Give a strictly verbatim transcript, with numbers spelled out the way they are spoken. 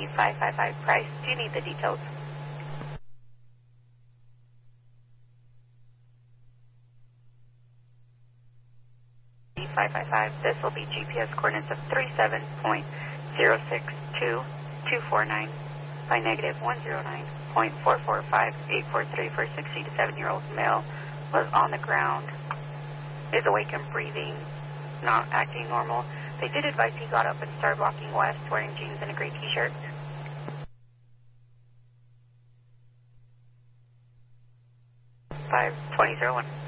D five five five Price. Do you need the details? D five five five. This will be G P S coordinates of three seven point zero six two two four nine by negative one zero nine point four four five eight four three for a sixty to seven year old male. Was on the ground, is awake and breathing, not acting normal. They did advise he got up and started walking west wearing jeans and a gray t-shirt. five twenty oh one.